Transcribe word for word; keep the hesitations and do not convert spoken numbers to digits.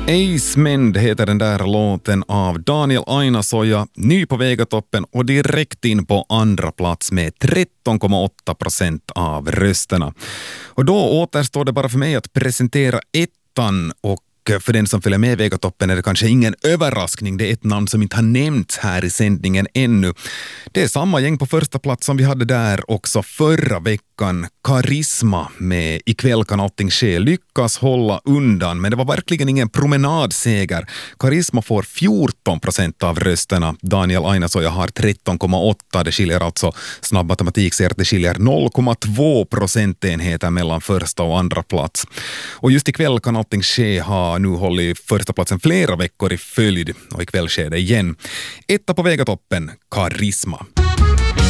Acemen heter den där låten av Daniel Ainasoja, ny på Vegatoppen och direkt in på andra plats med tretton komma åtta procent av rösterna. Och då återstår det bara för mig att presentera ettan, och för den som följer med Vegatoppen är det kanske ingen överraskning. Det är ett namn som inte har nämnts här i sändningen ännu. Det är samma gäng på första plats som vi hade där också förra veckan. Karisma med Ikväll kan allting ske lyckas hålla undan, men det var verkligen ingen promenadseger. Karisma får fjorton procent av rösterna. Daniel Ainasoja har tretton komma åtta. Det skiljer alltså, snabb matematik säger att det skiljer noll komma två procentenheter mellan första och andra plats. Och just Ikväll kan allting ske har nu hållit första platsen flera veckor i följd, och ikväll sker det igen. Etta på Vegatoppen, Karisma.